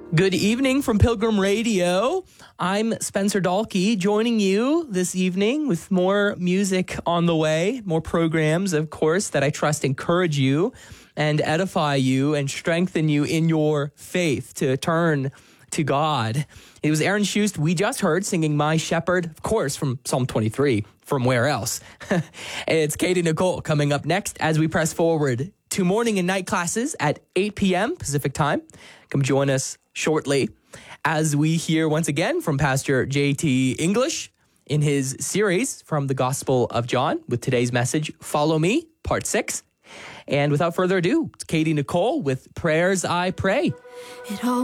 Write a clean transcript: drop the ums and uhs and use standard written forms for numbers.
Good evening from Pilgrim Radio. I'm Spencer Dalkey, joining you this evening with more music on the way, more programs, of course, that I trust encourage you and edify you and strengthen you in your faith to turn to God. It was Aaron Schust we just heard singing My Shepherd, of course, from Psalm 23. From where else? It's Katie Nicole coming up next as we press forward to morning and night classes at 8 p.m. Pacific time. Come join us shortly as we hear once again from Pastor J.T. English in his series from the Gospel of John with today's message, Follow Me, Part 6. And without further ado, it's Katie Nicole with Prayers I Pray.